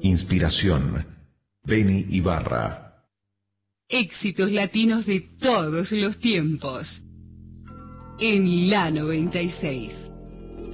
Inspiración, Benny Ibarra. Éxitos latinos de todos los tiempos. En la 96.